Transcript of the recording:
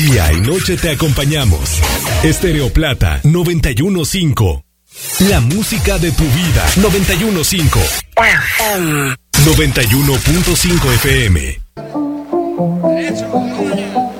Día y noche te acompañamos. Estéreo Plata 91.5. La música de tu vida 91.5. 91.5 FM.